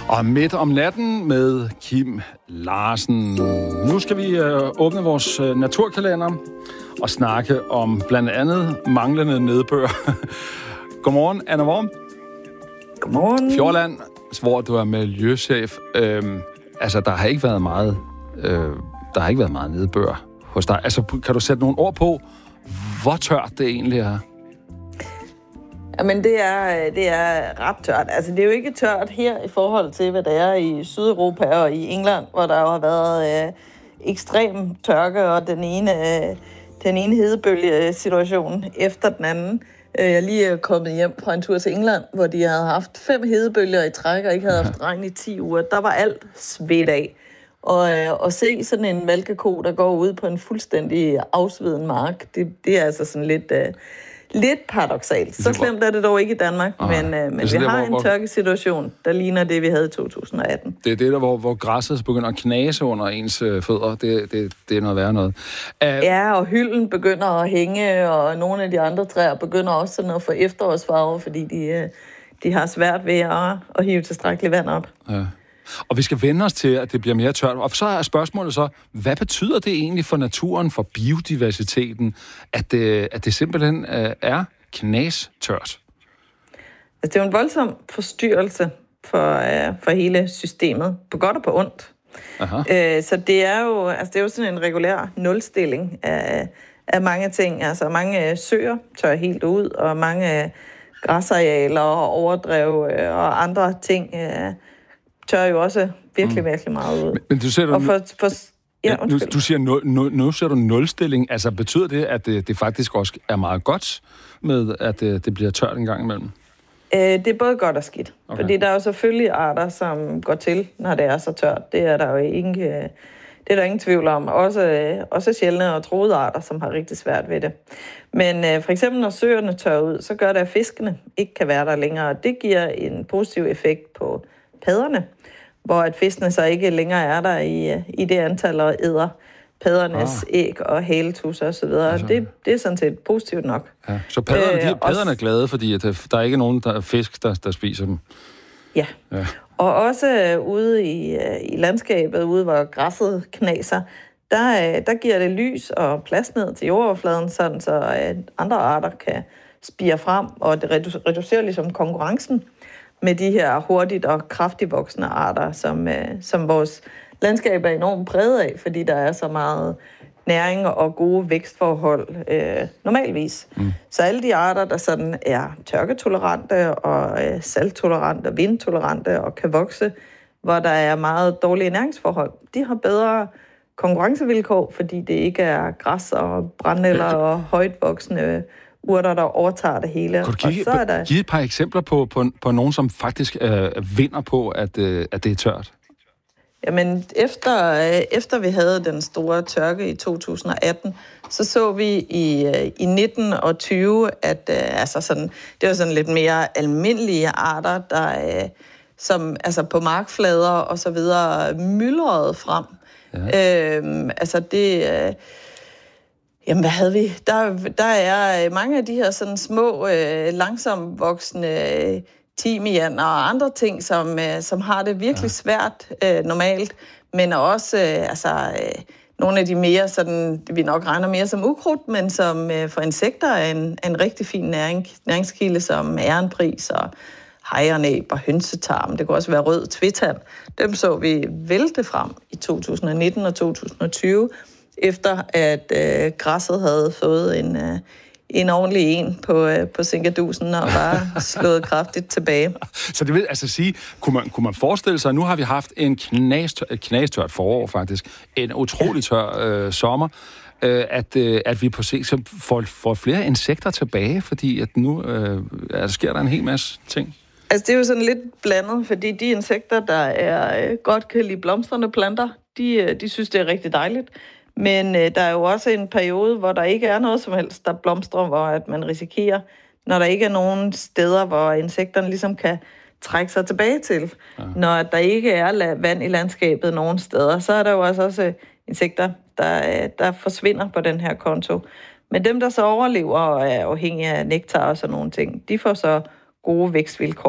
Og midt om natten med Kim Larsen. Nu skal vi åbne vores naturkalender og snakke om blandt andet manglende nedbør. Godmorgen, Anna Worm. Godmorgen. Fjordland, hvor du er miljøchef. Der har ikke været meget nedbør hos dig. Altså, kan du sætte nogle ord på, hvor tørt det egentlig er? Jamen, det er ret tørt. Altså, det er jo ikke tørt her i forhold til, hvad der er i Sydeuropa og i England, hvor der jo har været ekstrem tørke og den ene hedebølgesituation efter den anden. Jeg er lige kommet hjem fra en tur til England, hvor de havde haft 5 hedebølger i træk og ikke havde haft regn i 10 uger. Der var alt svedt af. Og se sådan en malkeko, der går ud på en fuldstændig afsveden mark, det er altså sådan lidt paradoksalt. Så slemt er det dog ikke i Danmark, men vi har en tørkesituation, der ligner det, vi havde i 2018. Det er det der, hvor græsset begynder at knase under ens fødder. Det er noget værre noget. Ja, og hylden begynder at hænge, og nogle af de andre træer begynder også sådan at få efterårsfarver, fordi de har svært ved at hive tilstrækkeligt vand op. Ja. Og vi skal vende os til, at det bliver mere tørt. Og så er spørgsmålet så, hvad betyder det egentlig for naturen, for biodiversiteten, at det simpelthen er knastørt? Altså, det er jo en voldsom forstyrrelse for hele systemet, på godt og på ondt. Så det er jo sådan en regulær nulstilling af mange ting. Altså mange søer tør helt ud, og mange græsarealer og overdrev og andre ting tør jo også virkelig meget ud. Men du ser du siger nu ser du nulstilling. Altså betyder det, at det faktisk også er meget godt med, at det bliver tørt en gang imellem? Det er både godt og skidt. Okay. Fordi der er jo selvfølgelig arter, som går til, når det er så tørt. Det er der jo ingen tvivl om. Også sjældne og truede arter, som har rigtig svært ved det. Men for eksempel, når søerne tør ud, så gør det, at fiskene ikke kan være der længere. Det giver en positiv effekt på padderne, hvor at fiskene så ikke længere er der i det antal og æder paddernes æg og haletusser osv. Altså, det er sådan set positivt nok. Ja. Så padderne er glade, fordi at der er ikke nogen fisk, der spiser dem. Ja. Og også ude i landskabet, ude hvor græsset knaser, der giver det lys og plads ned til jordoverfladen, sådan så andre arter kan spire frem, og det reducerer ligesom konkurrencen med de her hurtigt og kraftigt voksende arter, som vores landskab er enormt præget af, fordi der er så meget næring og gode vækstforhold normalvis. Så alle de arter, der sådan er tørketolerante og salttolerante og vindtolerante og kan vokse, hvor der er meget dårlige næringsforhold, de har bedre konkurrencevilkår, fordi det ikke er græs og brændenælder og højt voksende urter, der overtager det hele. Kunne du give et par eksempler på nogen, som faktisk vinder på, at det er tørt? Jamen, efter vi havde den store tørke i 2018, så vi i 19 og 20, at det var sådan lidt mere almindelige arter, der som på markflader og så videre myldrede frem. Ja. Jamen, hvad havde vi? Der er mange af de her sådan små, langsomt voksende timian og andre ting, som har det virkelig svært normalt, men også nogle af de mere, sådan, vi nok regner mere som ukrudt, men som for insekter er en rigtig fin næringskilde, som ærenpris og hejernæb og hønsetarm. Det kunne også være rød tvitand. Dem så vi vælte frem i 2019 og 2020, efter at græsset havde fået en ordentlig en på sinkadusen og bare slået kraftigt tilbage. Så det vil altså sige, kunne man forestille sig, nu har vi haft et knastørt forår faktisk, en utrolig tør sommer, at vi på sigt får flere insekter tilbage, fordi at nu sker der en hel masse ting. Altså det er jo sådan lidt blandet, fordi de insekter, der godt kan lide blomstrende planter, de synes, det er rigtig dejligt. Men der er jo også en periode, hvor der ikke er noget som helst, der blomstrer, hvor at man risikerer, når der ikke er nogen steder, hvor insekterne ligesom kan trække sig tilbage til. Ja. Når der ikke er vand i landskabet nogen steder, så er der jo også insekter, der forsvinder på den her konto. Men dem, der så overlever og er afhængige af nektar og sådan nogle ting, de får så gode vækstvilkår.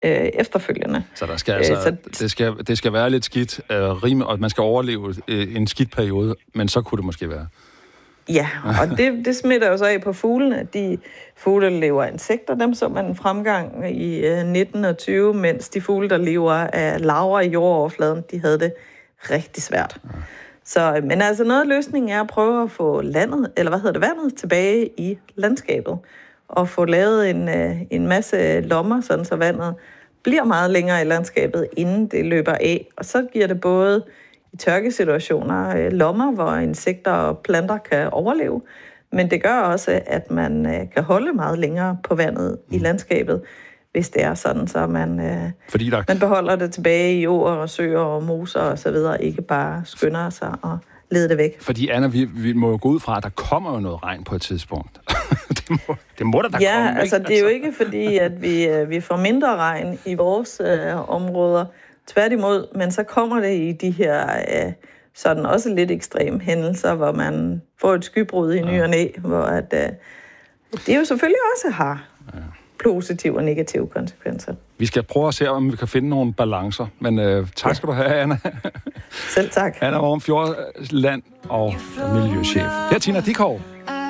efterfølgende. Så der skal det skal være lidt skidt, og man skal overleve en skidt periode, men så kunne det måske være. Ja, og det smitter jo så af på fuglene. De fugle, der lever af insekter, dem så man en fremgang i 19 og 20, mens de fugle, der lever af larver i jordoverfladen, de havde det rigtig svært. Ja. Så, men altså noget af løsningen er at prøve at få vandet tilbage i landskabet, og få lavet en masse lommer, sådan så vandet bliver meget længere i landskabet, inden det løber af. Og så giver det både i tørkesituationer lommer, hvor insekter og planter kan overleve, men det gør også, at man kan holde meget længere på vandet i landskabet, hvis det er sådan, så man beholder det tilbage i åer og søer og moser og så videre, ikke bare skynder sig og lede det væk. Fordi, Anna, vi må jo gå ud fra, at der kommer jo noget regn på et tidspunkt. det må der komme. Ja, altså det er jo ikke fordi, at vi får mindre regn i vores områder. Tværtimod, men så kommer det i de her sådan også lidt ekstreme hændelser, hvor man får et skybrud i ny og næ, hvor det jo selvfølgelig også har positive og negative konsekvenser. Vi skal prøve at se, om vi kan finde nogle balancer, men tak skal du have, Anna. Selv tak. Anna Worm Fjordland og miljøchef. Her er Tina Dickow.